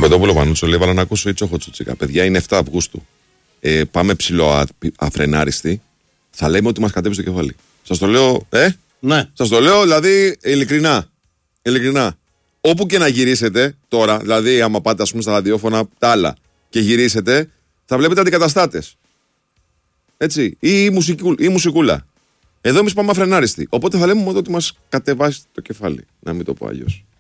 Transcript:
Παπαδόπουλο Πανούτσο λέει: Βάλα να ακούσω η Τσόχο Τσουτσίκα. Παιδιά, είναι 7 Αυγούστου. Πάμε ψηλό αφρενάριστοι. Θα λέμε ότι μας κατέβει στο κεφάλι. Σας το λέω, Ναι. Σας το λέω, δηλαδή, ειλικρινά. Όπου και να γυρίσετε τώρα, δηλαδή, άμα πάτε, ας πούμε, στα ραδιόφωνα, τα άλλα, και γυρίσετε, θα βλέπετε αντικαταστάτες. Έτσι. Ή μουσικούλα. Εδώ εμείς πάμε αφρενάριστοι. Οπότε θα λέμε ότι μας κατεβάσει το κεφάλι. Να μην το πω αλλιώς.